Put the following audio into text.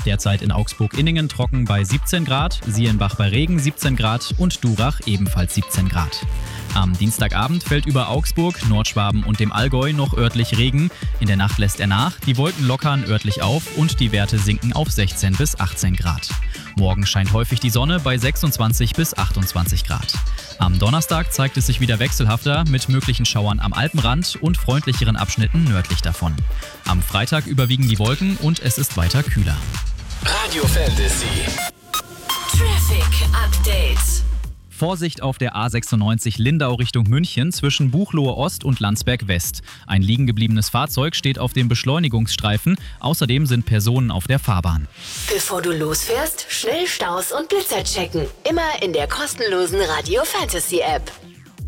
Derzeit in Augsburg-Inningen trocken bei 17 Grad, Sielenbach bei Regen 17 Grad und Durach ebenfalls 17 Grad. Am Dienstagabend fällt über Augsburg, Nordschwaben und dem Allgäu noch örtlich Regen. In der Nacht lässt er nach, die Wolken lockern örtlich auf und die Werte sinken auf 16 bis 18 Grad. Morgen scheint häufig die Sonne bei 26 bis 28 Grad. Am Donnerstag zeigt es sich wieder wechselhafter mit möglichen Schauern am Alpenrand und freundlicheren Abschnitten nördlich davon. Am Freitag überwiegen die Wolken und es ist weiter kühler. Radio Fantasy. Traffic Update. Vorsicht auf der A96 Lindau Richtung München zwischen Buchloe Ost und Landsberg West. Ein liegengebliebenes Fahrzeug steht auf dem Beschleunigungsstreifen. Außerdem sind Personen auf der Fahrbahn. Bevor du losfährst, schnell Staus und Blitzer checken. Immer in der kostenlosen Radio Fantasy App.